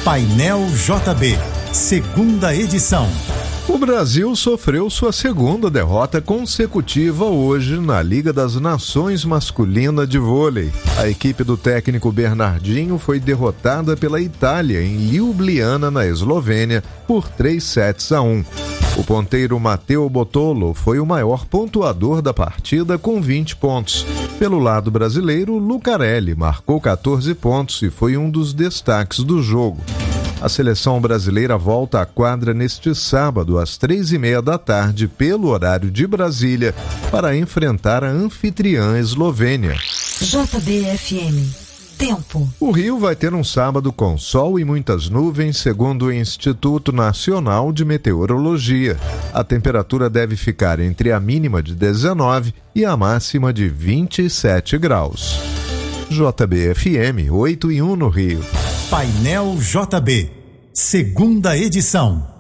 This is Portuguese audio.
Painel JB, segunda edição. O Brasil sofreu sua segunda derrota consecutiva hoje na Liga das Nações Masculina de Vôlei. A equipe do técnico Bernardinho foi derrotada pela Itália em Ljubljana, na Eslovênia, por 3-1. O ponteiro Matteo Bottolo foi o maior pontuador da partida com 20 pontos. Pelo lado brasileiro, Lucarelli marcou 14 pontos e foi um dos destaques do jogo. A seleção brasileira volta à quadra neste sábado, às 3h30 da tarde, pelo horário de Brasília, para enfrentar a anfitriã Eslovênia. JBFM. Tempo. O Rio vai ter um sábado com sol e muitas nuvens, segundo o Instituto Nacional de Meteorologia. A temperatura deve ficar entre a mínima de 19 e a máxima de 27 graus. JBFM 8-1 no Rio. Painel JB, segunda edição.